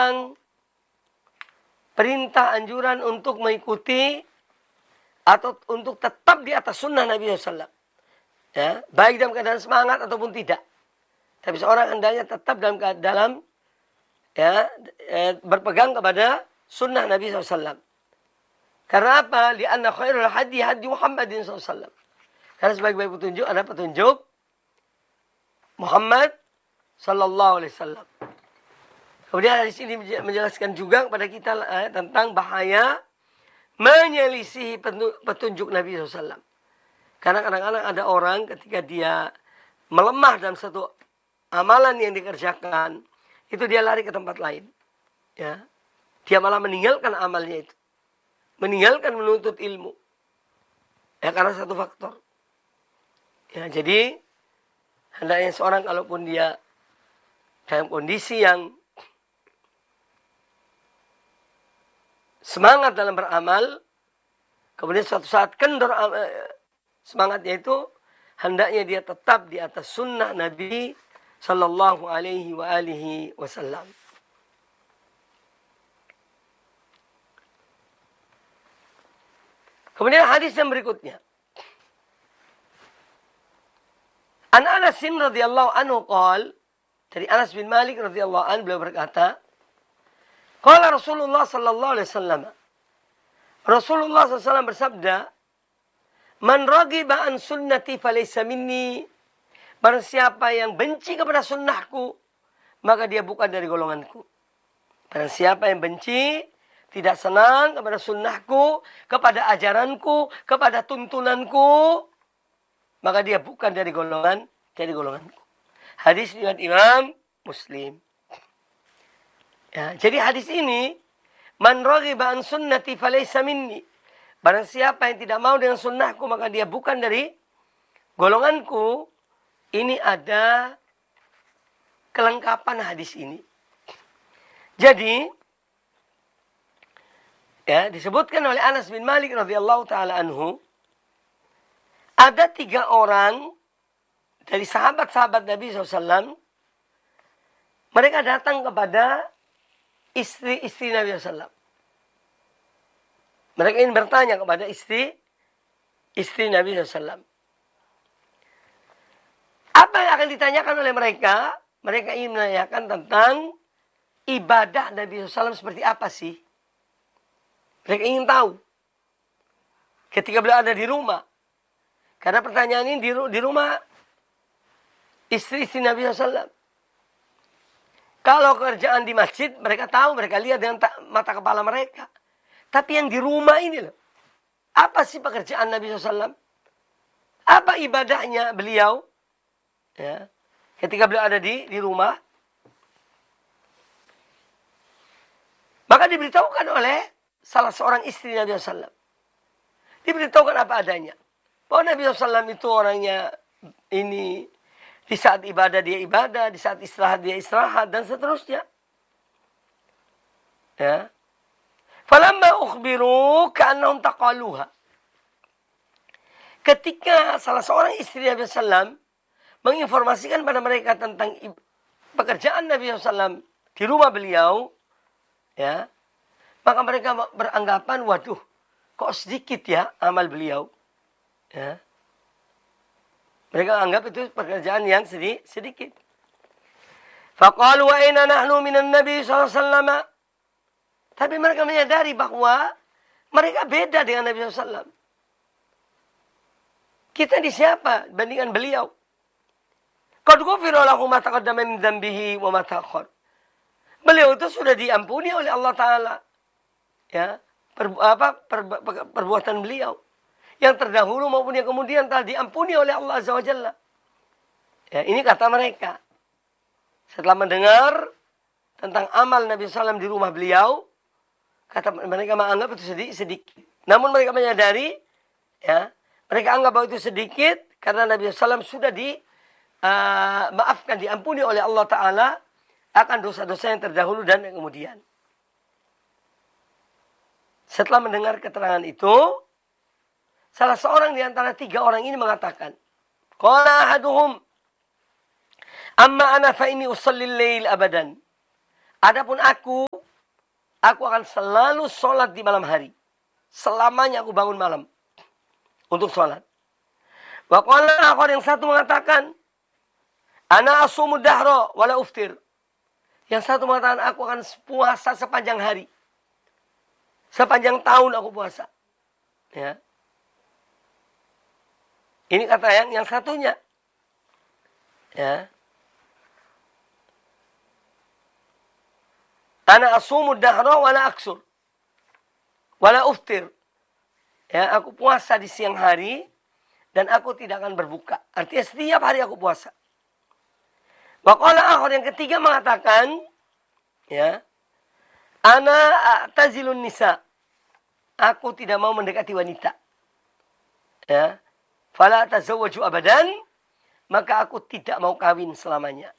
tentang perintah anjuran untuk mengikuti atau untuk tetap di atas sunnah Nabi SAW. Ya, baik dalam keadaan semangat ataupun tidak. Tapi seorang hendaknya tetap dalam berpegang kepada sunnah Nabi SAW. Karena apa? Lianna khairul hadi hadi Muhammadin SAW. Karena sebaik-baik petunjuk adalah petunjuk Muhammad sallallahu alaihi wasallam. Kemudian hadis ini menjelaskan juga kepada kita tentang bahaya menyelisihi petunjuk Nabi SAW. Karena kadang-kadang ada orang ketika dia melemah dalam satu amalan yang dikerjakan, itu dia lari ke tempat lain. Ya. Dia malah meninggalkan amalnya itu. Meninggalkan menuntut ilmu. Ya, karena satu faktor. Ya, jadi hendaknya seorang kalaupun dia dalam kondisi yang semangat dalam beramal, kemudian suatu saat kendor semangatnya itu, hendaknya dia tetap di atas sunnah Nabi sallallahu alaihi wa alihi wasallam. Kemudian hadis yang berikutnya. An Anas radhiyallahu anhu qala, dari Anas bin Malik radhiyallahu anhu beliau berkata, qala Rasulullah sallallahu alaihi wasallam. Rasulullah SAW bersabda, "Man raghiba an sunnati falaysa minni." Barang siapa yang benci kepada sunnahku, maka dia bukan dari golonganku. Barang siapa yang benci, tidak senang kepada sunnahku, kepada ajaranku, kepada tuntunanku, maka dia bukan dari golonganku. Hadis riwayat Imam Muslim. Ya, jadi hadis ini, man raghiba an sunnati falaysa minni. Barang siapa yang tidak mau dengan sunnahku, maka dia bukan dari golonganku. Ini ada kelengkapan hadis ini. Jadi, ya, disebutkan oleh Anas bin Malik radhiyallahu taala anhu, ada 3 orang dari sahabat-sahabat Nabi SAW. Mereka datang kepada istri-istri Nabi SAW. Mereka ingin bertanya kepada istri Nabi SAW. Apa yang akan ditanyakan oleh mereka? Mereka ingin menanyakan tentang ibadah Nabi SAW seperti apa sih? Mereka ingin tahu. Ketika beliau ada di rumah. Karena pertanyaan ini di rumah istri-istri Nabi SAW. Kalau kerjaan di masjid, mereka tahu, mereka lihat dengan mata kepala mereka. Tapi yang di rumah ini loh. Apa sih pekerjaan Nabi SAW? Apa ibadahnya beliau? Ya. Ketika beliau ada di rumah. Maka diberitahukan oleh salah seorang istri Nabi SAW. Diberitahukan apa adanya. Bahwa Nabi SAW itu orangnya ini, di saat ibadah dia ibadah, di saat istirahat dia istirahat, dan seterusnya. Ya. Falamma ukhbiru ka'annahum taqaluha. Ketika salah seorang istri Nabi SAW menginformasikan pada mereka tentang pekerjaan Nabi SAW di rumah beliau, ya, maka mereka beranggapan, waduh, kok sedikit ya amal beliau. Ya. Mereka anggap itu pekerjaan yang sedikit. Faqalu wa aina nahnu minan Nabi SAW. Tapi mereka menyadari bahwa mereka beda dengan Nabi SAW. Kita di siapa bandingkan beliau? Qad ghufira lahu ma taqaddama min dzambihi wa ma ta'akhkhar. Beliau itu sudah diampuni oleh Allah Ta'ala. Ya, perbuatan beliau. Yang terdahulu maupun yang kemudian telah diampuni oleh Allah Azza wa Jalla. Ya, ini kata mereka. Setelah mendengar tentang amal Nabi SAW di rumah beliau, kata mereka menganggap itu sedikit. Namun mereka menyadari, ya, mereka anggap bahwa itu sedikit karena Nabi SAW sudah maafkan, diampuni oleh Allah Ta'ala akan dosa-dosa yang terdahulu dan yang kemudian. Setelah mendengar keterangan itu, salah seorang di antara 3 orang ini mengatakan, qala ahaduhum, amma ana fa inni usalli al-lail abadan. Adapun aku akan selalu sholat di malam hari. Selamanya aku bangun malam untuk sholat. Wa qala akhar, yang satu mengatakan, ana asumud dahra wala uftir. Yang satu mengatakan, aku akan puasa sepanjang hari. Sepanjang tahun aku puasa. Ya. Ini kata yang satunya. Ya. Ana asumud dahra wala aksur. Wala uftir. Ya, aku puasa di siang hari dan aku tidak akan berbuka. Artinya setiap hari aku puasa. Wa qala akhar, yang ketiga mengatakan, ya, ana a'tazilun nisa. Aku tidak mau mendekati wanita. Ya. Fala tazawwaju abadan, maka aku tidak mau kawin selamanya.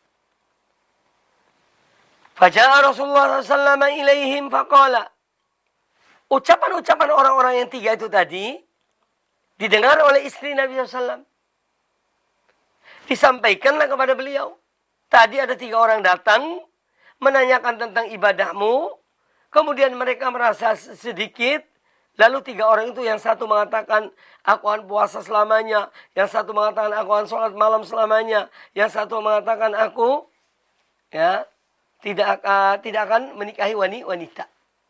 Faja'a Rasulullah sallallahu alaihi ilaihim faqala. Ucapan-ucapan orang-orang yang tiga itu tadi didengar oleh istri Nabi SAW. Disampaikanlah kepada beliau. Tadi ada 3 orang datang menanyakan tentang ibadahmu. Kemudian mereka merasa sedikit. Lalu 3 orang itu, yang satu mengatakan aku akan puasa selamanya. Yang satu mengatakan aku akan sholat malam selamanya. Yang satu mengatakan aku tidak akan menikahi wanita.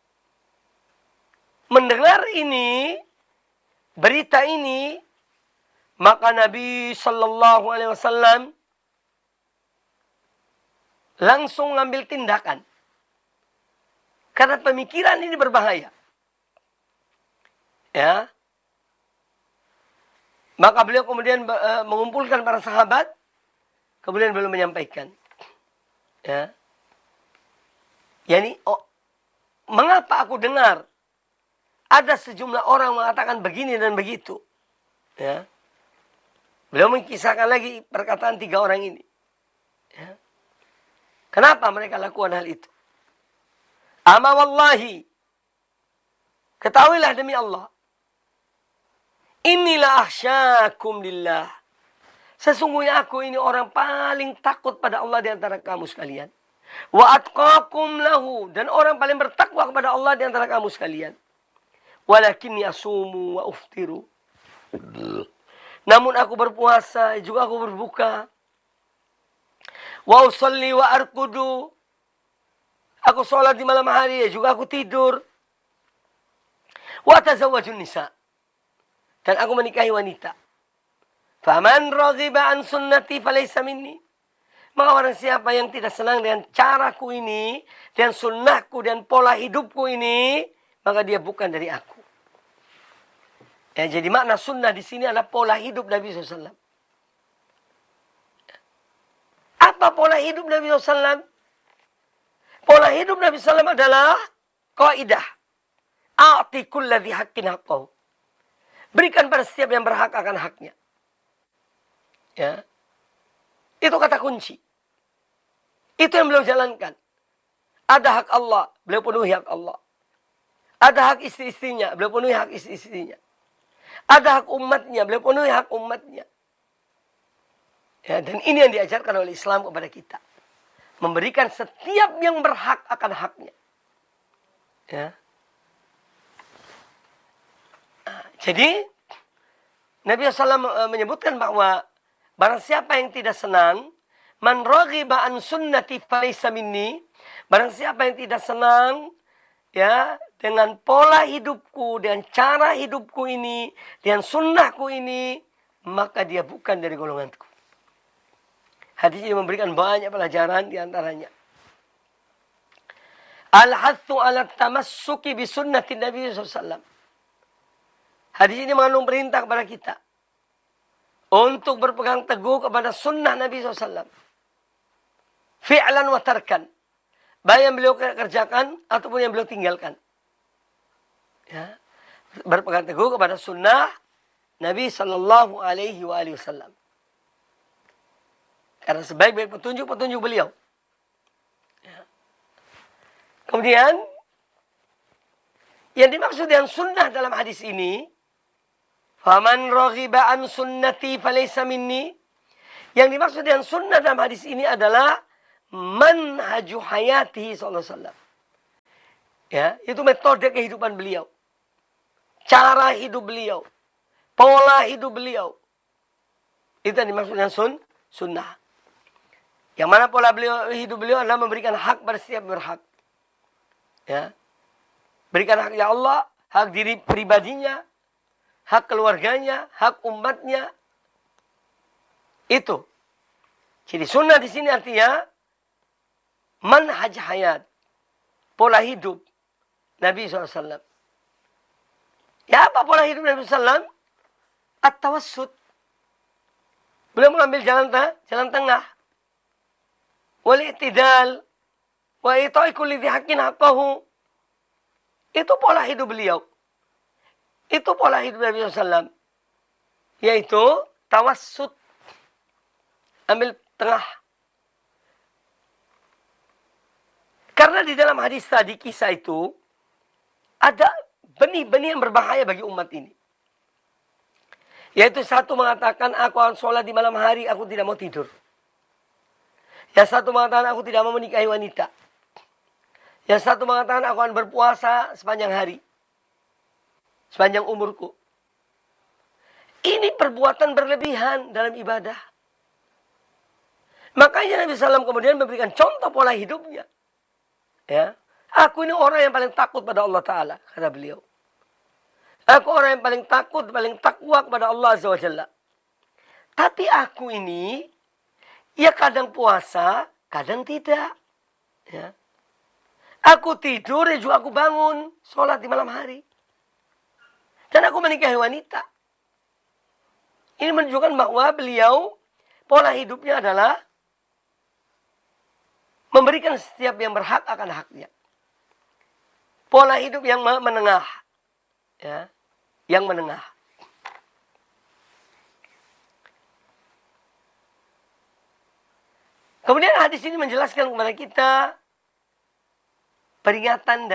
Mendengar ini, berita ini, maka Nabi Sallallahu Alaihi Wasallam langsung ngambil tindakan. Karena pemikiran ini berbahaya. Ya. Maka beliau kemudian mengumpulkan para sahabat, kemudian beliau menyampaikan. Ya. Yani, mengapa aku dengar ada sejumlah orang mengatakan begini dan begitu. Ya. Beliau mengisahkan lagi perkataan 3 orang ini. Ya. Kenapa mereka lakukan hal itu? Ama wallahi, ketahuilah demi Allah, inilah akhsyakum lillah. Sesungguhnya aku ini orang paling takut pada Allah di antara kamu sekalian. Wa atqakum lahu, dan orang paling bertakwa kepada Allah di antara kamu sekalian. Walakinni asumu wa uftiru. Namun aku berpuasa, juga aku berbuka. Wa usalli wa arkudu. Aku sholat di malam hari, juga aku tidur. Wa tazawwajun nisa. Dan aku menikahi wanita. Faman raghiba an sunnati falaysa minni. Maka orang siapa yang tidak senang dengan caraku ini, dan sunnahku dan pola hidupku ini, maka dia bukan dari aku. Ya, jadi makna sunnah di sini adalah pola hidup Nabi SAW. Apa pola hidup Nabi SAW? Pola hidup Nabi SAW adalah kaidah. A'ti kulladzi haqqin haqqahu. Berikan pada setiap yang berhak akan haknya. Ya. Itu kata kunci. Itu yang beliau jalankan. Ada hak Allah, beliau penuhi hak Allah. Ada hak istri-istrinya, beliau penuhi hak istri-istrinya. Ada hak umatnya, beliau penuhi hak umatnya. Ya, dan ini yang diajarkan oleh Islam kepada kita. Memberikan setiap yang berhak akan haknya. Ya. Jadi, Nabi SAW menyebutkan bahwa barang siapa yang tidak senang, man raghiba an sunnati falaysa minni, barang siapa yang tidak senang ya dengan pola hidupku, dengan cara hidupku ini, dengan sunnahku ini, maka dia bukan dari golonganku. Hadis ini memberikan banyak pelajaran di antaranya. Al-hathu ala tamassuki bi sunnati Nabi SAW. Hadis ini mengandung perintah kepada kita untuk berpegang teguh kepada sunnah Nabi SAW. Fi'lan wa tarkan. Baik yang beliau kerjakan ataupun yang beliau tinggalkan. Ya. Berpegang teguh kepada sunnah Nabi Sallallahu Alaihi Wasallam. Karena sebaik-baik petunjuk beliau. Ya. Kemudian, yang dimaksud dengan sunnah dalam hadis ini, faman raghiba an sunnati falaysa minni. Yang dimaksud dengan sunnah dalam hadis ini adalah manhaju hayatihi sallallahu alaihi wasallam. Ya, itu metode kehidupan beliau. Cara hidup beliau. Pola hidup beliau. Itu yang dimaksud dengan sunnah. Yang mana pola hidup beliau adalah memberikan hak pada setiap berhak. Ya. Berikan hak ya Allah, hak diri pribadinya, hak keluarganya, hak umatnya. Itu. Jadi sunnah di sini artinya manhaj hayat. Pola hidup Nabi SAW. Ya apa pola hidup Nabi SAW? At-tawassut. Beliau mengambil jalan tengah. Wal-i'tidal. Wa ita'i kulli dhi haqqin haqqahu. Itu pola hidup beliau. Itu pola hidup Nabi SAW. Yaitu tawassut. Ambil tengah. Karena di dalam hadis tadi kisah itu ada benih-benih yang berbahaya bagi umat ini. Yaitu satu mengatakan aku akan sholat di malam hari, aku tidak mau tidur. Yang satu mengatakan aku tidak mau menikahi wanita. Yang satu mengatakan aku akan berpuasa sepanjang hari. Sepanjang umurku. Ini perbuatan berlebihan dalam ibadah. Makanya Nabi SAW kemudian memberikan contoh pola hidupnya. Ya, aku ini orang yang paling takut pada Allah Ta'ala, kata beliau. Aku orang yang paling takut, paling takwa kepada Allah Azza wa Jalla. Tapi aku ini, ya kadang puasa, kadang tidak. Ya. Aku tidur, ya juga aku bangun, sholat di malam hari. Dan aku menikahi wanita. Ini menunjukkan bahwa beliau, pola hidupnya adalah memberikan setiap yang berhak akan haknya. Pola hidup yang menengah. Ya, yang menengah. Kemudian hadis ini menjelaskan kepada kita peringatan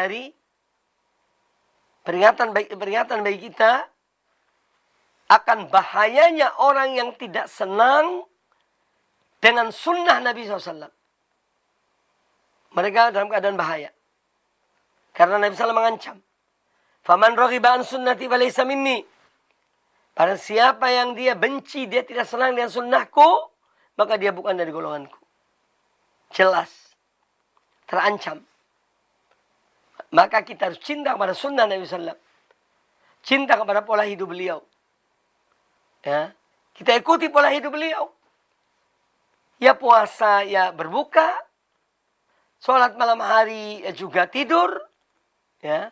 bagi kita akan bahayanya orang yang tidak senang dengan sunnah Nabi SAW. Mereka dalam keadaan bahaya. Karena Nabi SAW mengancam. Faman raghiba an sunnati falaysa minni. Barang siapa yang dia benci, dia tidak senang dengan sunnahku, maka dia bukan dari golonganku. Jelas. Terancam. Maka kita harus cinta kepada sunnah Nabi SAW. Cinta kepada pola hidup beliau. Ya. Kita ikuti pola hidup beliau. Ya puasa, ya berbuka. Sholat malam hari juga tidur. Ya.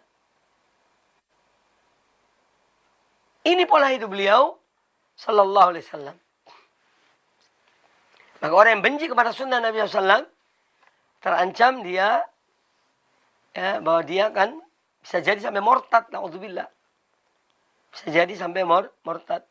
Ini pola hidup beliau. Sallallahu alaihi wasallam. Maka orang yang benci kepada sunnah Nabi SAW. Terancam dia. Ya, bahwa dia kan bisa jadi sampai murtad. Na'udzubillah. Bisa jadi sampai murtad.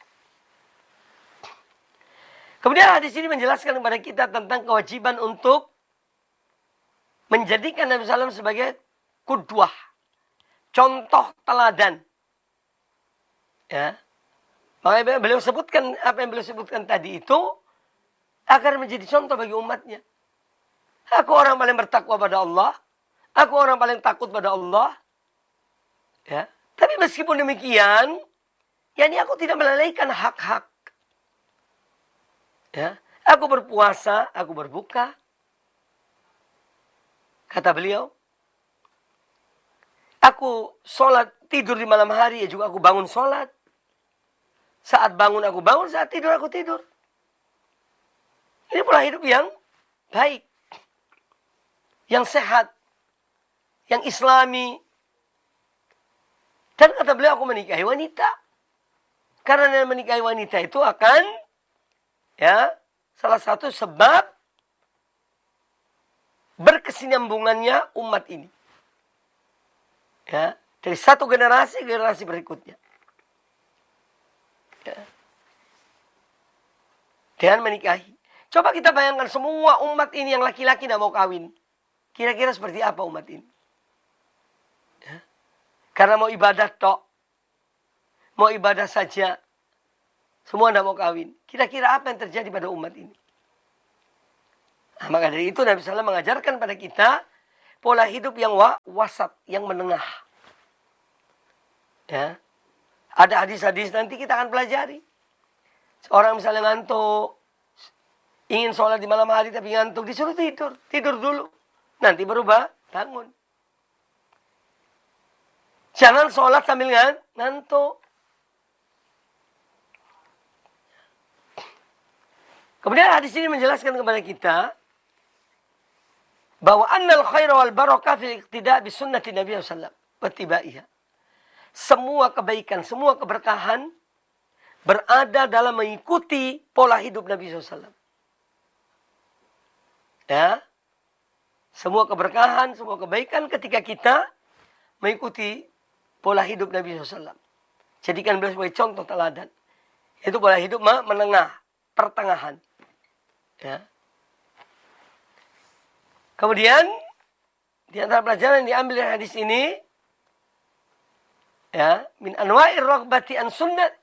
Kemudian hadis ini menjelaskan kepada kita tentang kewajiban untuk menjadikan Nabi SAW sebagai qudwah. Contoh teladan. Ya. Makanya beliau sebutkan, apa yang beliau sebutkan tadi itu, agar menjadi contoh bagi umatnya. Aku orang paling bertakwa pada Allah. Aku orang paling takut pada Allah. Ya. Tapi meskipun demikian, yakni aku tidak melalaikan hak-hak. Ya. Aku berpuasa, aku berbuka. Kata beliau, aku sholat tidur di malam hari, ya juga aku bangun sholat. Saat bangun aku bangun, saat tidur aku tidur. Ini pola hidup yang baik. Yang sehat. Yang islami. Dan kata beliau, aku menikahi wanita. Karena menikahi wanita itu akan, ya, salah satu sebab berkesinambungannya umat ini. Ya, dari satu generasi ke generasi berikutnya. Ya. Dengan menikahi. Coba kita bayangkan semua umat ini yang laki-laki tidak mau kawin. Kira-kira seperti apa umat ini? Ya. Karena mau ibadah tok. Mau ibadah saja. Semua tidak mau kawin. Kira-kira apa yang terjadi pada umat ini? Nah, maka dari itu Nabi SAW mengajarkan pada kita pola hidup yang wasat, yang menengah. Ya. Ada hadis-hadis nanti kita akan pelajari. Seorang misalnya ngantuk, ingin sholat di malam hari tapi ngantuk, disuruh tidur. Tidur dulu. Nanti berubah, bangun. Jangan sholat sambil ngantuk. Kemudian hadis ini menjelaskan kepada kita bahwa annal khaira wal barakah fil iqtida' bi sunnati Nabi sallallahu alaihi wasallam wa tibaiha. Semua kebaikan, semua keberkahan berada dalam mengikuti pola hidup Nabi SAW. Ya. Semua keberkahan, semua kebaikan ketika kita mengikuti pola hidup Nabi SAW. Jadikan beliau sebagai contoh teladan. Itu pola hidup menengah, pertengahan. Ya. Kemudian, di antara pelajaran yang diambil dari hadis ini, ya, min anwa'ir raghbati an sunnati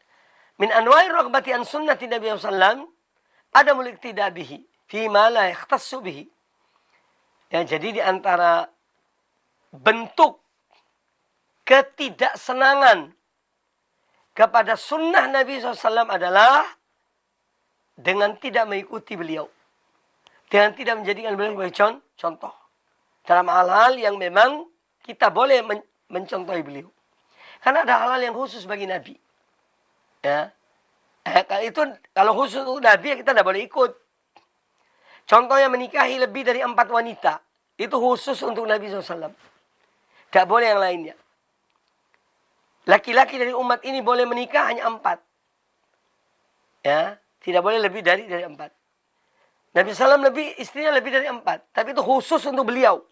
Nabi sallallahu ada mulik tidak bihi fi ma la yakhtassu bihi. Ya, jadi di antara bentuk ketidaksenangan kepada sunnah Nabi SAW adalah dengan tidak mengikuti beliau, dengan tidak menjadikan beliau sebagai contoh dalam hal-hal yang memang kita boleh mencontohi beliau. Karena ada hal-hal yang khusus bagi Nabi. Ya. Kalau khusus untuk Nabi, kita tidak boleh ikut. Contohnya menikahi lebih dari 4 wanita. Itu khusus untuk Nabi SAW. Tidak boleh yang lainnya. Laki-laki dari umat ini boleh menikah hanya 4. Ya. Tidak boleh lebih dari 4. Nabi SAW istrinya lebih dari 4. Tapi itu khusus untuk beliau.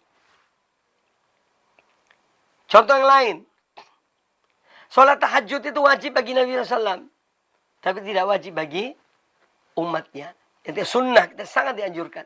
Contoh yang lain. Sholat tahajud itu wajib bagi Nabi SAW. Tapi tidak wajib bagi umatnya. Itu sunnah, kita sangat dianjurkan.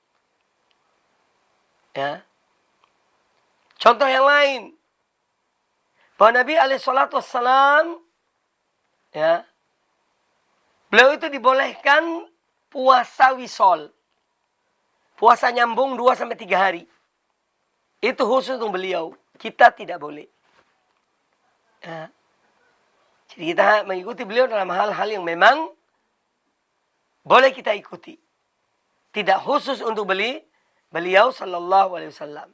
Ya. Contoh yang lain. Bahwa Nabi SAW, ya, beliau itu dibolehkan puasa wisol. Puasa nyambung 2-3 hari. Itu khusus untuk beliau. Kita tidak boleh. Ya. Jadi kita mengikuti beliau dalam hal-hal yang memang boleh kita ikuti. Tidak khusus untuk beliau sallallahu alaihi wasallam.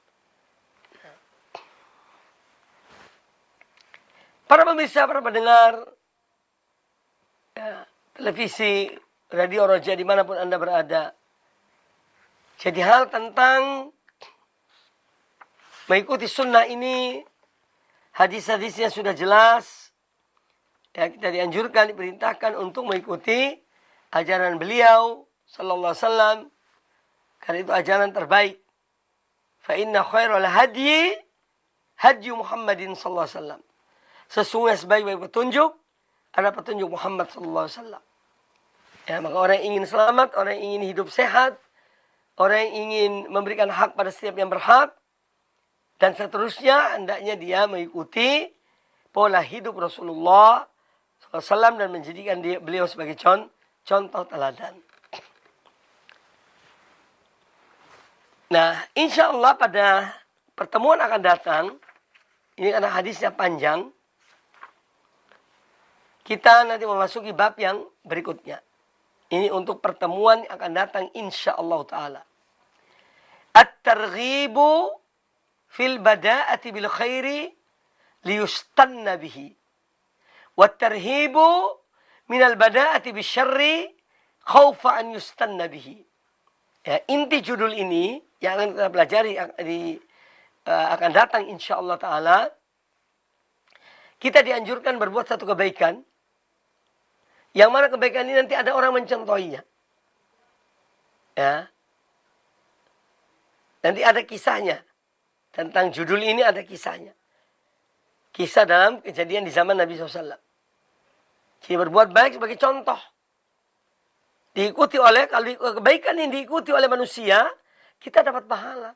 Para pemirsa, para pendengar ya, televisi, radio Roja dimanapun Anda berada. Jadi hal tentang mengikuti sunnah ini, hadis-hadisnya sudah jelas. Ya, kita dianjurkan, diperintahkan untuk mengikuti ajaran beliau sallallahu alaihi wasallam. Karena itu ajaran terbaik. Fa inna khairal hadyi Muhammadin sallallahu alaihi wasallam. Sesungguhnya sebaik-baik petunjuk adalah petunjuk Muhammad sallallahu alaihi wasallam. Ya, maka orang yang ingin selamat, orang yang ingin hidup sehat, orang yang ingin memberikan hak pada setiap yang berhak, dan seterusnya, hendaknya dia mengikuti pola hidup Rasulullah SAW dan menjadikan beliau sebagai contoh teladan. Nah, insya Allah pada pertemuan akan datang, ini karena hadisnya panjang, kita nanti memasuki bab yang berikutnya. Ini untuk pertemuan yang akan datang insya Allah Ta'ala. At-targhibu fil bada'ati bil khairi liyustanna bihi. Wat-tarhibu minal bada'ati bil syarri khawfa an yustanna bihi. Ya, inti judul ini yang akan kita pelajari akan datang insya Allah Ta'ala. Kita dianjurkan berbuat satu kebaikan. Yang mana kebaikan ini nanti ada orang mencontohinya. Ya. Nanti ada kisahnya. Tentang judul ini ada kisahnya. Kisah dalam kejadian di zaman Nabi SAW. Jadi berbuat baik sebagai contoh. Diikuti oleh, kalau kebaikan yang diikuti oleh manusia, kita dapat pahala.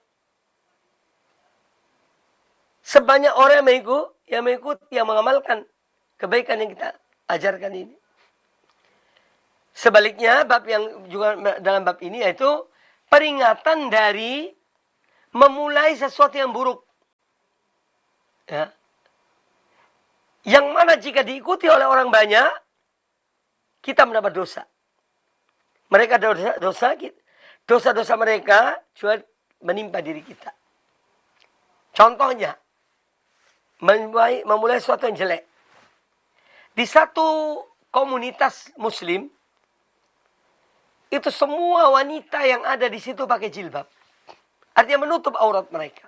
Sebanyak orang yang mengikuti, yang mengamalkan kebaikan yang kita ajarkan ini. Sebaliknya, bab yang juga dalam bab ini yaitu peringatan dari memulai sesuatu yang buruk. Ya. Yang mana jika diikuti oleh orang banyak, kita mendapat dosa. Mereka dosa-dosa mereka juga menimpa diri kita. Contohnya, memulai sesuatu yang jelek. Di satu komunitas muslim, itu semua wanita yang ada di situ pakai jilbab. Artinya menutup aurat mereka.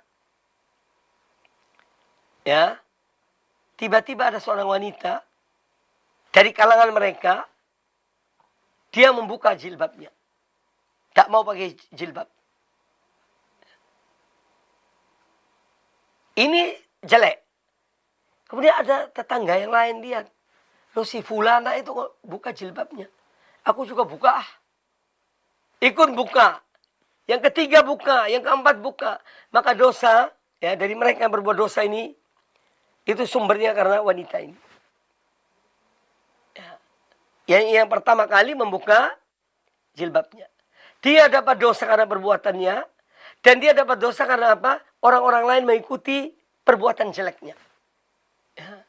Ya. Tiba-tiba ada seorang wanita dari kalangan mereka, dia membuka jilbabnya. Tak mau pakai jilbab. Ini jelek. Kemudian ada tetangga yang lain lihat. Loh, si fulana itu kok buka jilbabnya. Aku juga buka. Ikut buka. Yang ketiga buka. Yang keempat buka. Maka dosa ya dari mereka yang berbuat dosa ini, itu sumbernya karena wanita ini. Ya. Yang pertama kali membuka jilbabnya. Dia dapat dosa karena perbuatannya. Dan dia dapat dosa karena apa? Orang-orang lain mengikuti perbuatan jeleknya. Ya.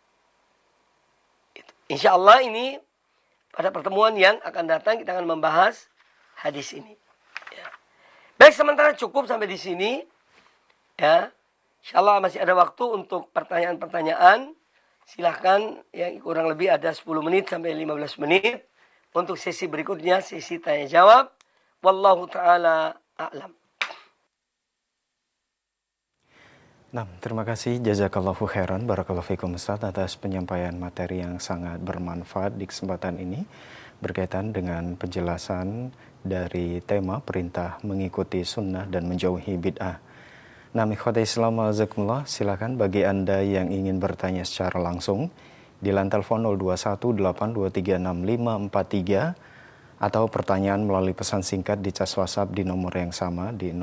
Insya Allah ini pada pertemuan yang akan datang kita akan membahas hadis ini. Ya. Baik, sementara cukup sampai di sini. Ya. Insya Allah masih ada waktu untuk pertanyaan-pertanyaan. Silahkan, yang kurang lebih ada 10 menit sampai 15 menit. Untuk sesi berikutnya, sesi tanya jawab. Wallahu ta'ala a'lam. Nah, terima kasih jazakallahu khairan barakallahu fikum Ustaz atas penyampaian materi yang sangat bermanfaat di kesempatan ini berkaitan dengan penjelasan dari tema perintah mengikuti sunnah dan menjauhi bid'ah. Nah, ikhwata Islam azakumullah, silakan bagi Anda yang ingin bertanya secara langsung di line telepon 0218236543 atau pertanyaan melalui pesan singkat di cas WhatsApp di nomor yang sama di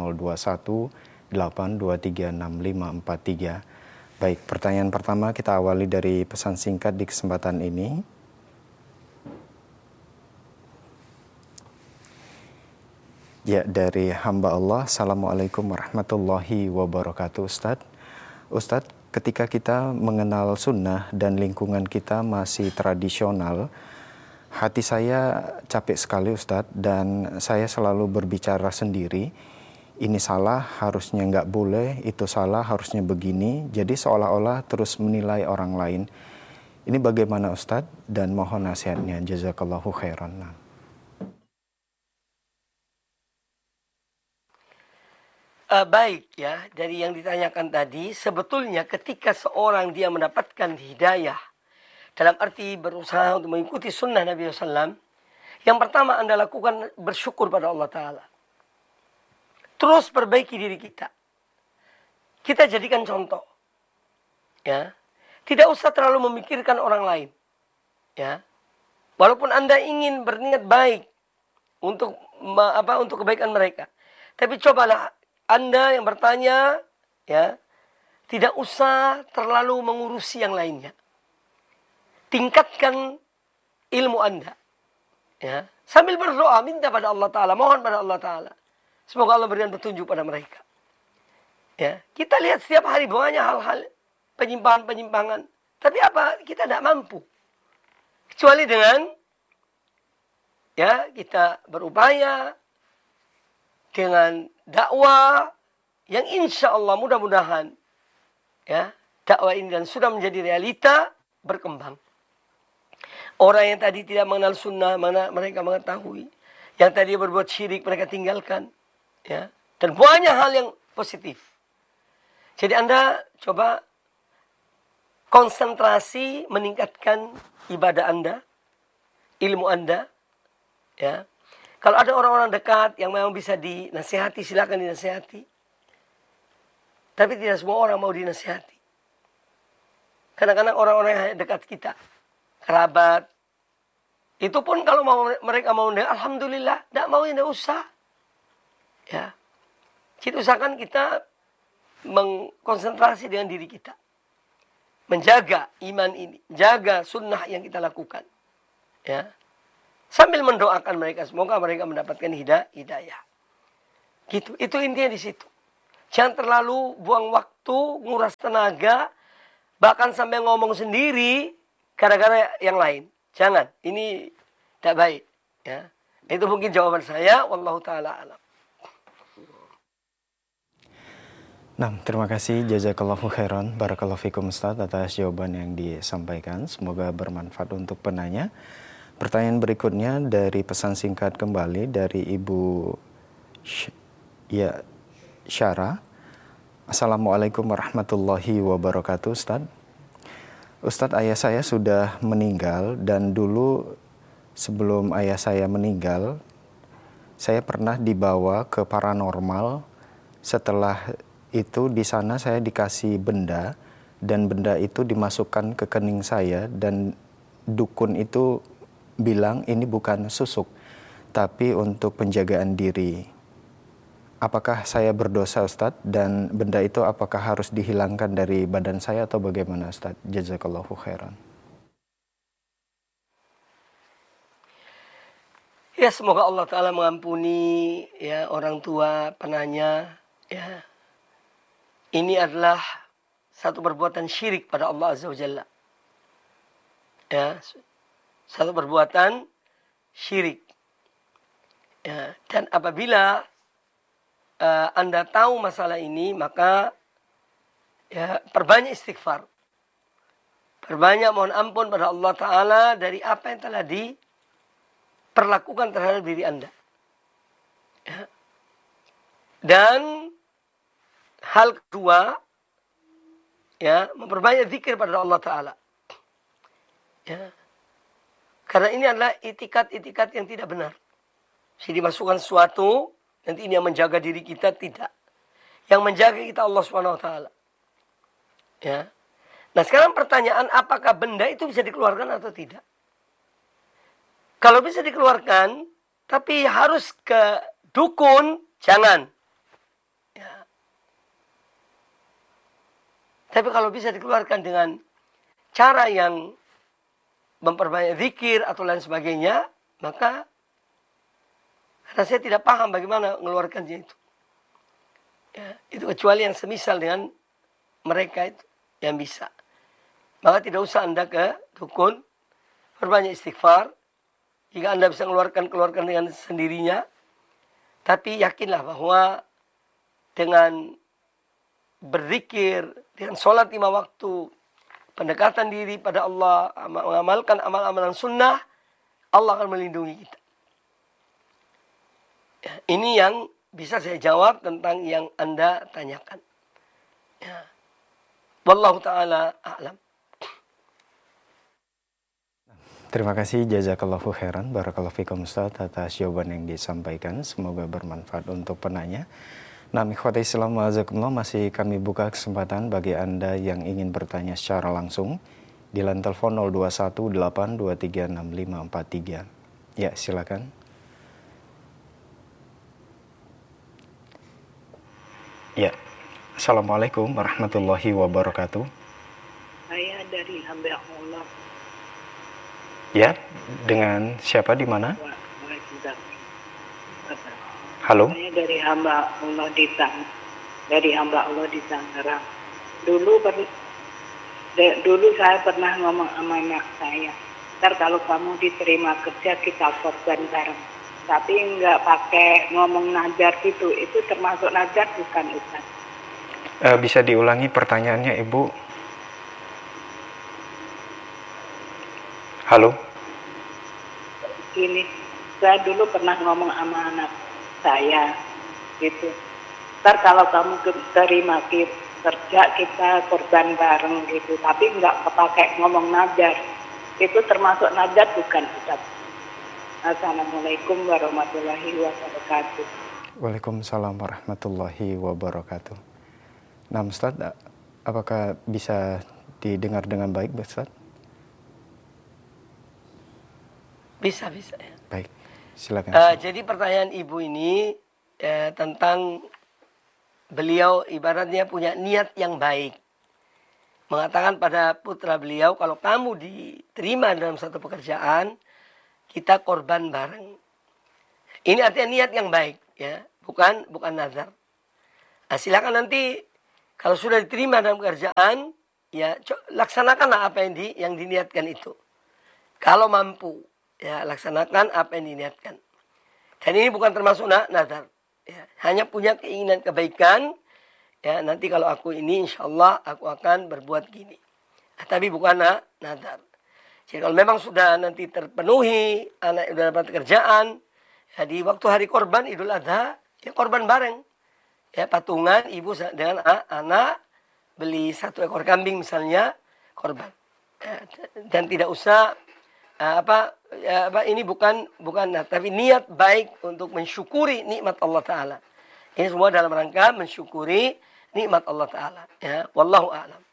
0218236543. Baik, pertanyaan pertama kita awali dari pesan singkat di kesempatan ini. Ya, dari hamba Allah. Assalamualaikum warahmatullahi wabarakatuh. Ustadz, ketika kita mengenal sunnah dan lingkungan kita masih tradisional, hati saya capek sekali Ustadz, dan saya selalu berbicara sendiri. Ini salah, harusnya nggak boleh, itu salah, harusnya begini. Jadi seolah-olah terus menilai orang lain. Ini bagaimana Ustadz? Dan mohon nasihatnya. Jazakallahu khairan. Baik ya, dari yang ditanyakan tadi, sebetulnya ketika seorang dia mendapatkan hidayah, dalam arti berusaha untuk mengikuti sunnah Nabi SAW, yang pertama Anda lakukan bersyukur pada Allah Ta'ala. Terus perbaiki diri kita. Kita jadikan contoh. Ya. Tidak usah terlalu memikirkan orang lain. Ya. Walaupun Anda ingin berniat baik untuk kebaikan mereka. Tapi cobalah Anda yang bertanya, ya, tidak usah terlalu mengurusi yang lainnya. Tingkatkan ilmu Anda. Ya. Sambil berdoa, minta pada Allah Ta'ala, mohon pada Allah Ta'ala. Semoga Allah berikan petunjuk pada mereka. Ya. Kita lihat setiap hari banyak hal-hal penyimpangan-penyimpangan. Tapi apa? Kita tidak mampu. Kecuali dengan ya kita berupaya dengan dakwah yang insya Allah mudah-mudahan ya dakwah ini dan sudah menjadi realita berkembang. Orang yang tadi tidak mengenal sunnah, mana mereka mengetahui. Yang tadi berbuat syirik mereka tinggalkan. Ya. Dan banyak hal yang positif. Jadi Anda coba konsentrasi meningkatkan ibadah Anda, ilmu Anda. Ya. Kalau ada orang-orang dekat yang memang bisa dinasihati, silakan dinasihati. Tapi tidak semua orang mau dinasihati. Kadang-kadang orang-orang yang dekat kita, kerabat, itu pun kalau mereka mau, alhamdulillah, tidak mau ya tidak usah. Ya, kita usahakan kita mengkonsentrasi dengan diri kita, menjaga iman ini, jaga sunnah yang kita lakukan. Ya. Sambil mendoakan mereka, semoga mereka mendapatkan hidayah. Gitu. Itu intinya di situ. Jangan terlalu buang waktu, nguras tenaga, bahkan sampai ngomong sendiri gara-gara yang lain. Jangan. Ini tidak baik. Ya. Itu mungkin jawaban saya. Wallahu ta'ala alam. Nah, terima kasih jazakallahu khairan barakallahu fikum Ustaz atas jawaban yang disampaikan. Semoga bermanfaat untuk penanya. Pertanyaan berikutnya dari pesan singkat kembali dari Ibu Syara. Assalamualaikum warahmatullahi wabarakatuh Ustaz. Ustaz, ayah saya sudah meninggal dan dulu sebelum ayah saya meninggal, saya pernah dibawa ke paranormal. Setelah itu di sana saya dikasih benda dan benda itu dimasukkan ke kening saya dan dukun itu bilang ini bukan susuk tapi untuk penjagaan diri. Apakah saya berdosa Ustadz dan benda itu apakah harus dihilangkan dari badan saya atau bagaimana Ustadz? Jazakallahu khairan. Ya, semoga Allah Ta'ala mengampuni ya orang tua penanya. Ya, ini adalah satu perbuatan syirik pada Allah Azza wa Jalla. Ya, satu perbuatan syirik. Ya, dan apabila Anda tahu masalah ini, maka ya perbanyak istighfar. Perbanyak mohon ampun pada Allah Ta'ala dari apa yang telah diperlakukan terhadap diri Anda. Ya. Dan hal kedua, ya, memperbanyak zikir pada Allah Ta'ala. Ya. Karena ini adalah itikat-itikat yang tidak benar. Jadi dimasukkan sesuatu, nanti ini yang menjaga diri kita, tidak. Yang menjaga kita Allah Subhanahu Wa Ta'ala. Ya. Nah sekarang pertanyaan, apakah benda itu bisa dikeluarkan atau tidak? Kalau bisa dikeluarkan, tapi harus ke dukun, jangan. Tapi kalau bisa dikeluarkan dengan cara yang memperbanyak zikir atau lain sebagainya, maka karena saya tidak paham bagaimana mengeluarkannya itu. Ya, itu kecuali yang semisal dengan mereka itu yang bisa. Maka tidak usah Anda ke dukun, perbanyak istighfar. Jika Anda bisa keluarkan dengan sendirinya. Tapi yakinlah bahwa dengan berzikir, dengan sholat 5 waktu, pendekatan diri pada Allah, mengamalkan amal-amalan sunnah, Allah akan melindungi kita. Ya, ini yang bisa saya jawab tentang yang Anda tanyakan. Ya. Wallahu ta'ala a'lam. Terima kasih jazakallahu khairan barakallahu fikum Ustaz atas jawaban yang disampaikan. Semoga bermanfaat untuk penanya. Nah, ikhwati Islam wa'azakumullah, masih kami buka kesempatan bagi Anda yang ingin bertanya secara langsung di line telepon 0218236543. Ya, silakan. Ya. Assalamualaikum warahmatullahi wabarakatuh. Saya dari hamba Allah. Ya, dengan siapa di mana? Halo. Saya dari hamba Allah di Tangerang. Dulu saya pernah ngomong sama anak saya, ntar kalau kamu diterima kerja kita korban bareng. Tapi nggak pakai ngomong najar gitu, itu termasuk najar bukan Ustaz? Bisa diulangi pertanyaannya Ibu? Halo. Gini, saya dulu pernah ngomong sama anak saya gitu, ntar kalau kamu terima kerja kita korban bareng gitu, tapi nggak kepakai ngomong najar, itu termasuk najar bukan Ustaz? Assalamualaikum warahmatullahi wabarakatuh. Waalaikumsalam warahmatullahi wabarakatuh. Nah Ustaz, apakah bisa didengar dengan baik Ustaz? Bisa ya. Baik, silakan. Jadi pertanyaan ibu ini tentang beliau ibaratnya punya niat yang baik. Mengatakan pada putra beliau, kalau kamu diterima dalam satu pekerjaan, kita korban bareng. Ini artinya niat yang baik. Ya. bukan nazar. Nah, silakan nanti kalau sudah diterima dalam pekerjaan, ya laksanakanlah apa yang diniatkan itu. Kalau mampu, ya laksanakan apa yang diniatkan. Dan ini bukan termasuk nazar. Ya, hanya punya keinginan kebaikan. Ya, nanti kalau aku ini, insya Allah aku akan berbuat gini. Nah, tapi bukan nazar. Jadi kalau memang sudah nanti terpenuhi, anak sudah dapat kerjaan, ya di waktu hari korban Idul Adha, ya korban bareng. Ya, patungan ibu dengan anak beli 1 ekor kambing misalnya, korban. Ya, dan tidak usah ini bukan tapi niat baik untuk mensyukuri nikmat Allah Ta'ala. Ini semua dalam rangka mensyukuri nikmat Allah Ta'ala. Ya, wallahu a'lam.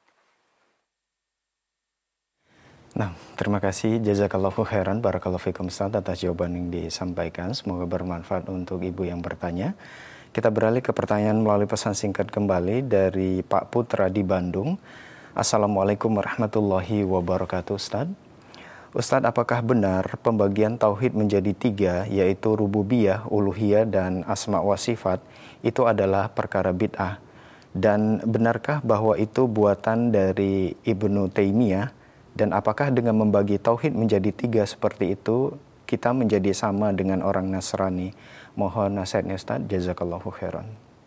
Nah, terima kasih jazakallahu khairan barakallahu fikum Ustaz atas jawaban yang disampaikan. Semoga bermanfaat untuk ibu yang bertanya. Kita beralih ke pertanyaan melalui pesan singkat kembali dari Pak Putra di Bandung. Assalamualaikum warahmatullahi wabarakatuh Ustaz. Ustadz, apakah benar pembagian tauhid menjadi 3, yaitu rububiyah, uluhiyah, dan asma wa sifat, itu adalah perkara bid'ah? Dan benarkah bahwa itu buatan dari Ibnu Taimiyah? Dan apakah dengan membagi tauhid menjadi 3 seperti itu, kita menjadi sama dengan orang Nasrani? Mohon nasihatnya Ustadz, jazakallahu khairan.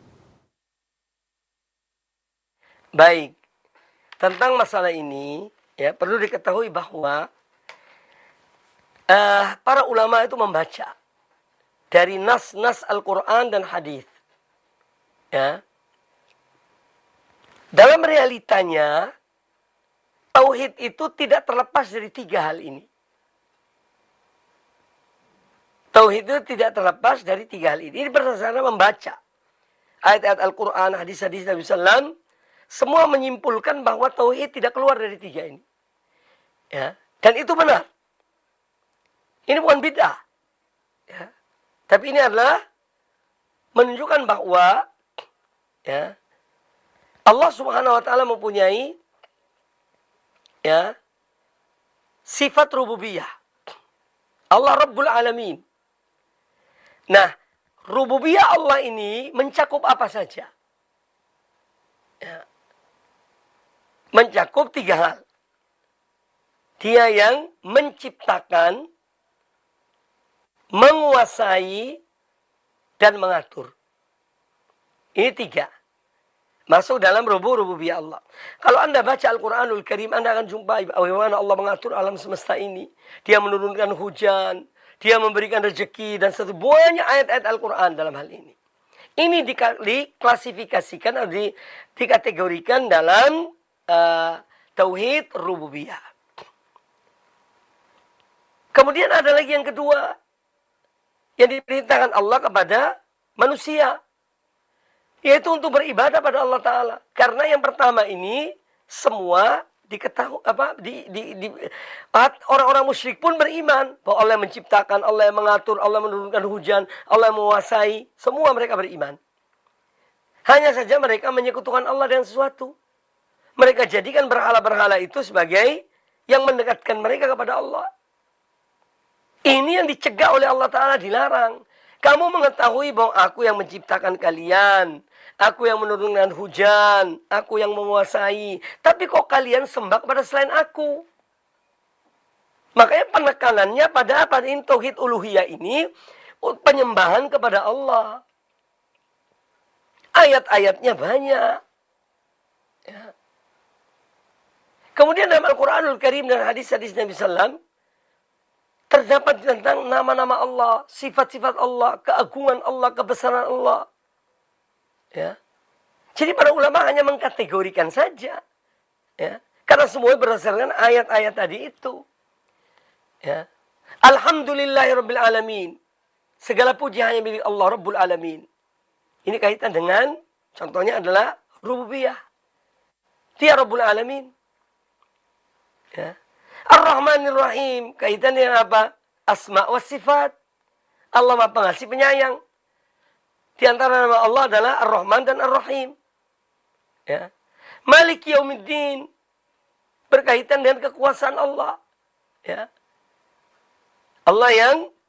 Baik, tentang masalah ini, ya perlu diketahui bahwa para ulama itu membaca dari nas-nas Al-Quran dan hadis. Ya. Dalam realitanya, tauhid itu tidak terlepas dari 3 hal ini. Tauhid itu tidak terlepas dari 3 hal ini. Ini berdasarkan membaca ayat-ayat Al-Quran, hadis-hadis Nabi SAW, semua menyimpulkan bahwa tauhid tidak keluar dari 3 ini. Ya. Dan itu benar. Ini bukan bid'ah. Ya. Tapi ini adalah menunjukkan bahwa ya, Allah Subhanahu wa taala mempunyai ya, sifat rububiyah. Allah Rabbul Alamin. Nah, rububiyah Allah ini mencakup apa saja? Ya. Mencakup 3 hal. Dia yang menciptakan, menguasai, dan mengatur. Ini 3. Masuk dalam rububiyah Allah. Kalau Anda baca Al-Quranul Karim, Anda akan jumpai bagaimana Allah mengatur alam semesta ini. Dia menurunkan hujan, Dia memberikan rezeki, dan banyak ayat-ayat Al-Quran dalam hal ini. Ini diklasifikasikan atau dikategorikan dalam tauhid rububiyah. Kemudian ada lagi yang kedua, yang diperintahkan Allah kepada manusia, yaitu untuk beribadah pada Allah Ta'ala. Karena yang pertama ini semua diketahui, orang-orang musyrik pun beriman bahwa Allah yang menciptakan, Allah yang mengatur, Allah menurunkan hujan, Allah yang menguasai. Semua mereka beriman. Hanya saja mereka menyekutukan Allah dengan sesuatu. Mereka jadikan berhala-berhala itu sebagai yang mendekatkan mereka kepada Allah. Ini yang dicegah oleh Allah Ta'ala, dilarang. Kamu mengetahui bahwa aku yang menciptakan kalian. Aku yang menurunkan hujan. Aku yang menguasai. Tapi kok kalian sembah kepada selain aku? Makanya penekanannya pada tauhid uluhiyah ini, penyembahan kepada Allah. Ayat-ayatnya banyak. Ya. Kemudian dalam Al-Quranul Karim dan hadis-hadis Nabi SAW, terdapat tentang nama-nama Allah, sifat-sifat Allah, keagungan Allah, kebesaran Allah. Ya. Jadi para ulama hanya mengkategorikan saja. Ya. Karena semuanya berdasarkan ayat-ayat tadi itu. Ya. Alhamdulillahirabbil alamin. Segala puji hanya milik Allah Rabbul Alamin. Ini kaitan dengan, contohnya adalah rububiyah. Dia Rabbul Alamin. Ya. Ar-Rahmanir Rahim, kaitannya dengan apa? Asma wa sifat. Allah Maha Pengasih Penyayang. Di antara nama Allah adalah Ar-Rahman dan Ar-Rahim. Ya. Malik Yaumiddin, berkaitan dengan kekuasaan Allah. Ya. Allah yang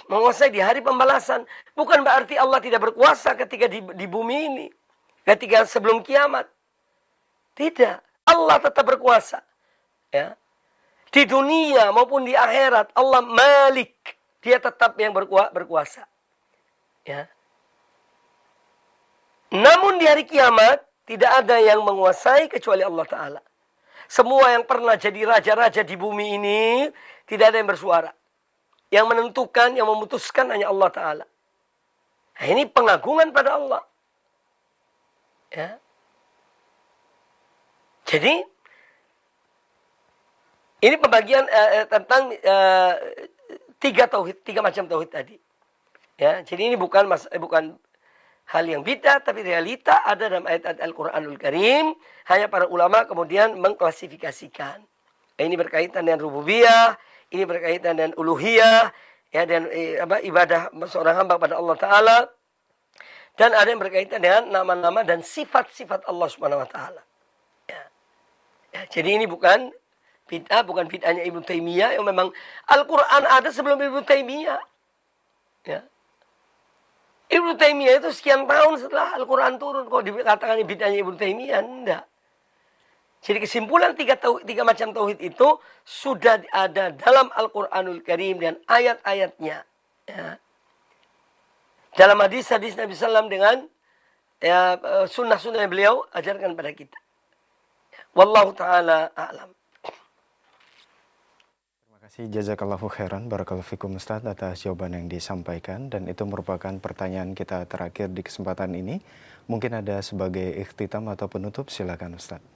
Menguasai di hari pembalasan. Bukan berarti Allah tidak berkuasa ketika di bumi ini. Ketika sebelum kiamat. Tidak. Allah tetap berkuasa. Ya. Di dunia maupun di akhirat. Allah Malik. Dia tetap yang berkuasa. Ya. Namun di hari kiamat. Tidak ada yang menguasai kecuali Allah Ta'ala. Semua yang pernah jadi raja-raja di bumi ini. Tidak ada yang bersuara. Yang menentukan, yang memutuskan hanya Allah Ta'ala. Nah, ini pengagungan pada Allah. Ya. Jadi, ini pembagian tentang tiga macam tauhid tadi. Ya, jadi ini bukan hal yang bid'ah, tapi realita ada dalam ayat-ayat Al-Quranul Karim. Hanya para ulama kemudian mengklasifikasikan. Ini berkaitan dengan rububiyah. Ini berkaitan dengan uluhiyah, ya, dan ibadah seorang hamba pada Allah Ta'ala. Dan ada yang berkaitan dengan nama-nama dan sifat-sifat Allah Subhanahu Wa Ta'ala. Ya. Ya, jadi ini bukan bid'ah, bukan bid'ahnya Ibnu Taimiyah, yang memang Al-Quran ada sebelum Ibnu Taimiyah. Ya. Ibnu Taimiyah itu sekian tahun setelah Al-Quran turun. Kok dikatakan bid'ahnya Ibnu Taimiyah? Enggak. Jadi kesimpulan tiga macam tauhid itu sudah ada dalam Al-Quranul Karim dan ayat-ayatnya. Ya. Dalam hadis-hadis Nabi SAW dengan ya, sunnah-sunnah yang beliau ajarkan pada kita. Wallahu ta'ala a'lam. Terima kasih, jazakallahu khairan, barakallahu fikum Ustaz atas jawaban yang disampaikan. Dan itu merupakan pertanyaan kita terakhir di kesempatan ini. Mungkin ada sebagai ikhtitam atau penutup, silakan Ustaz.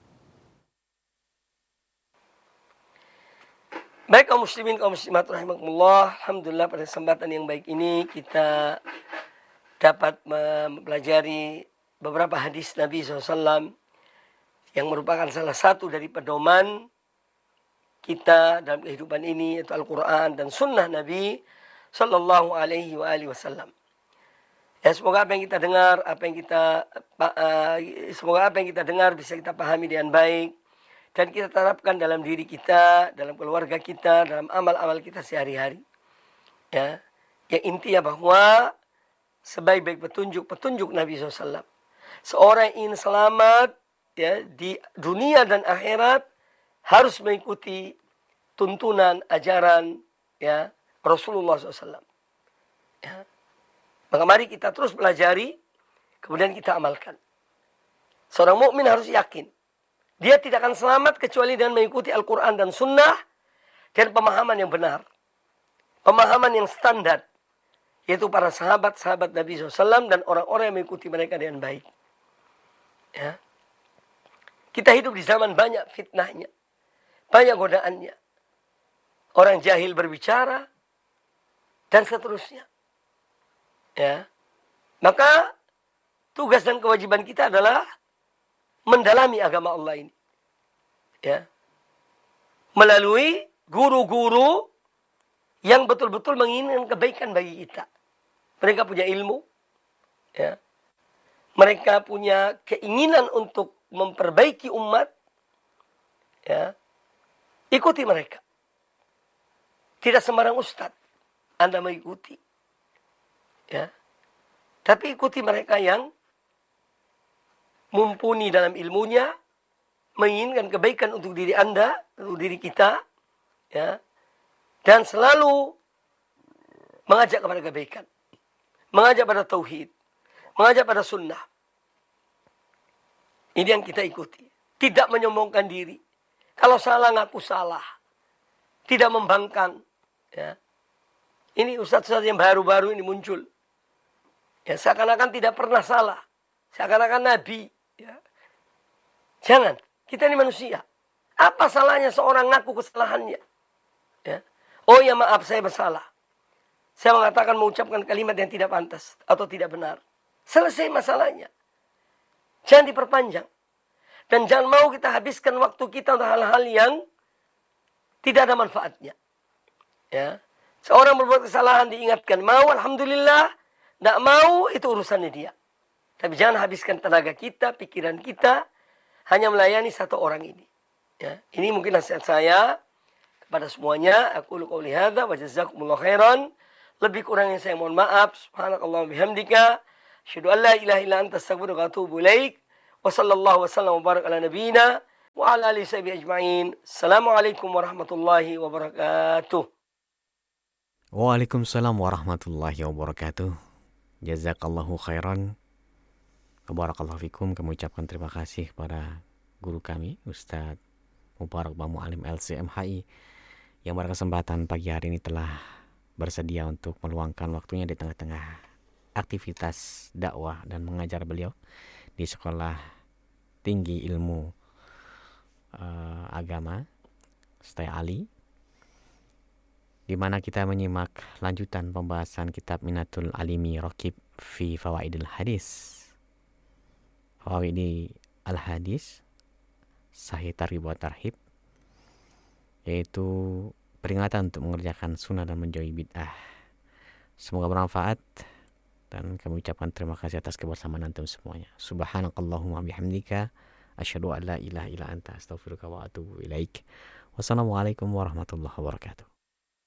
Baik kaum muslimin, kaum muslimat rahimakumullah. Alhamdulillah pada kesempatan yang baik ini kita dapat mempelajari beberapa hadis Nabi SAW yang merupakan salah satu dari pedoman kita dalam kehidupan ini, yaitu Al-Quran dan Sunnah Nabi Sallallahu Alaihi Wasallam. Ya, semoga apa yang kita dengar, semoga apa yang kita dengar bisa kita pahami dengan baik. Dan kita terapkan dalam diri kita, dalam keluarga kita, dalam amal-amal kita sehari-hari. Ya. Yang intinya bahwa sebaik-baik petunjuk Nabi SAW. Seorang yang ingin selamat ya, di dunia dan akhirat harus mengikuti tuntunan, ajaran ya, Rasulullah SAW. Ya. Maka mari kita terus pelajari, kemudian kita amalkan. Seorang mukmin harus yakin. Dia tidak akan selamat kecuali dengan mengikuti Al-Quran dan Sunnah dan pemahaman yang benar. Pemahaman yang standar. Yaitu para sahabat-sahabat Nabi SAW dan orang-orang yang mengikuti mereka dengan baik. Ya. Kita hidup di zaman banyak fitnahnya. Banyak godaannya. Orang jahil berbicara. Dan seterusnya. Ya. Maka tugas dan kewajiban kita adalah mendalami agama Allah ini. Ya. Melalui guru-guru yang betul-betul menginginkan kebaikan bagi kita. Mereka punya ilmu. Ya. Mereka punya keinginan untuk memperbaiki umat. Ya. Ikuti mereka. Tidak sembarang ustadz Anda mengikuti. Ya. Tapi ikuti mereka yang mumpuni dalam ilmunya, menginginkan kebaikan untuk diri Anda, untuk diri kita, ya, dan selalu mengajak kepada kebaikan, mengajak pada tauhid, mengajak pada sunnah. Ini yang kita ikuti. Tidak menyombongkan diri. Kalau salah ngaku salah, tidak membangkang. Ya. Ini ustaz-ustaz yang baru-baru ini muncul. Ya, seakan-akan tidak pernah salah, seakan-akan nabi. Ya. Jangan, kita ini manusia. Apa salahnya seorang ngaku kesalahannya? Ya. Oh ya maaf, saya bersalah. Saya mengatakan mengucapkan kalimat yang tidak pantas atau tidak benar. Selesai masalahnya. Jangan diperpanjang. Dan jangan mau kita habiskan waktu kita untuk hal-hal yang tidak ada manfaatnya. Ya. Seorang berbuat kesalahan diingatkan. Mau, alhamdulillah. Tidak mau, itu urusannya dia. Tapi jangan habiskan tenaga kita, pikiran kita, hanya melayani satu orang ini. Ya, ini mungkin nasihat saya kepada semuanya. Aku qauli hadza wa jazakumullahu khairan. Lebih kurangnya saya mohon maaf. Subhanakallah bihamdika. Asyhadu an la ilaha illa anta astaghfiruka wa atubu ilaik. Wa sallallahu wasallam wa barak ala nabiyyina wa ala alihi sahbihi ajma'in. Assalamualaikum warahmatullahi wabarakatuh. Waalaikumsalam warahmatullahi wabarakatuh. Jazakallahu khairan. Barakallahu fikum. Kami ucapkan terima kasih kepada guru kami, Ustadz Mubarak Bang Mu'alim LCMHI, yang pada kesempatan pagi hari ini telah bersedia untuk meluangkan waktunya di tengah-tengah aktivitas dakwah dan mengajar beliau di Sekolah Tinggi Ilmu Agama Setai Ali, di mana kita menyimak lanjutan pembahasan kitab Minatul Alimi Raqib fi Fawaidil Hadis, Fawaidi Al-Hadis Sahih Targhib wa Tarhib, yaitu peringatan untuk mengerjakan sunnah dan menjauhi bid'ah. Semoga bermanfaat dan kami ucapkan terima kasih atas kebersamaan antum semuanya. Subhanakallahumma bihamdika asyhadu an la ilaha illa anta astaghfiruka wa atubu ilaik. Wassalamualaikum warahmatullahi wabarakatuh.